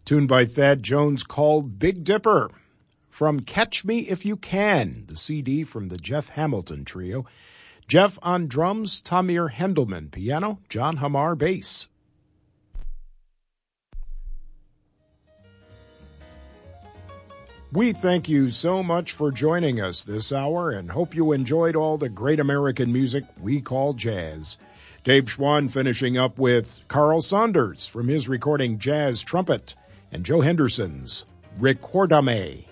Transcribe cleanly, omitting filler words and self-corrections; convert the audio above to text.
Tune by Thad Jones called Big Dipper. From Catch Me If You Can, the CD from the Jeff Hamilton Trio. Jeff on drums, Tamir Hendelman piano, John Hamar bass. We thank you so much for joining us this hour and hope you enjoyed all the great American music we call jazz. Dave Schwann finishing up with Carl Saunders from his recording Jazz Trumpet and Joe Henderson's Recordame.